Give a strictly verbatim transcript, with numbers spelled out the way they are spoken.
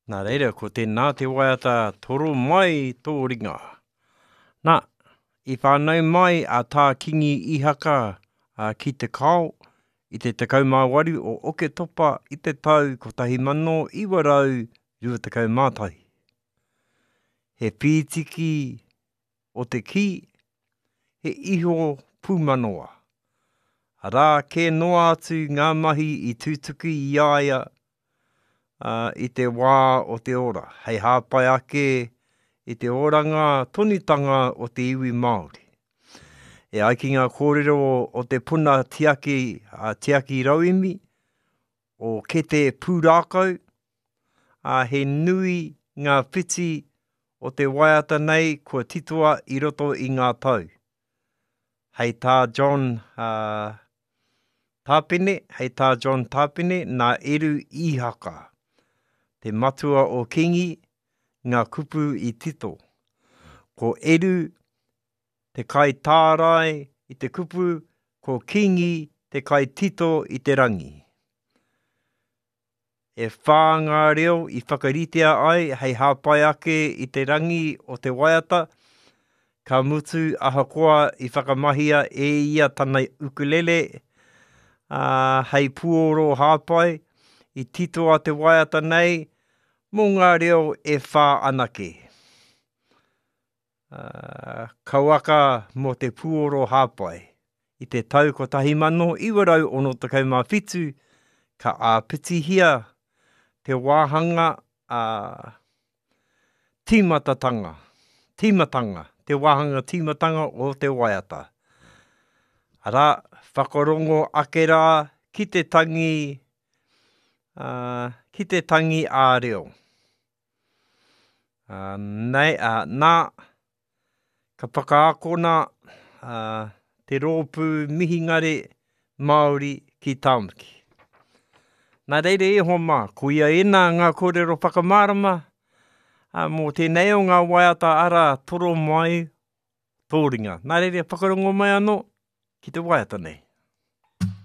Nā reira, ko tēnā te waiata toro mai tō ringa. Nā, i whānau mai a tā kingi i haka uh, ki te kao i te tekau mā waru o Oke Topa i te tau ko tahi mano iwa rau rua tekau mātahi. He pītiki o te ki, he iho pūmanoa. Arā, ke noa atu ngā mahi i tūtuki i aia uh, i te wā o te ora. Hei hāpai ake i te oranga tonitanga o te iwi Māori. E ai ki ngā kōrero o te puna tiaki, uh, tiaki rauimi, o ke te pūrākau, uh, he nui ngā whiti o te waiata nei kua titoa i roto i ngā tau. Hei tā John uh, Tāpene, hei tā John Tāpene, nā eru i haka. Te matua o kingi, ngā kupu i tito. Ko eru, te kai tārai i te kupu, ko kingi, te kai tito i te rangi. E whā ngā reo i whakaritea ai, hei hāpai ake i te rangi o te waiata, ka mutu ahakoa i whakamahia e ia tanai ukulele, uh, hei puoro hāpai, i titoa te waiata nei, mō ngā reo e whā anake. Uh, kauaka mō te puoro hāpai. I te tau ko tahi mano iwarau ono takau mā whitu, ka āpitihia te wāhanga uh, tīmatatanga. Tīmatanga. Te wāhanga tīmatanga o te waiata. Arā, whakarongo ake rā ki te tangi, uh, ki te tangi āreo. Uh, nei, uh, nā, ka whakaakona uh, te rōpū mihingare Māori ki Tāmaki. Nā reire e homa, ko ia ena ngā kōrero whakamārama, uh, mō tēnei o ngā waiata ara toro mai tō ringa. Nā reire whakarongo mai anō ki te waiata nei.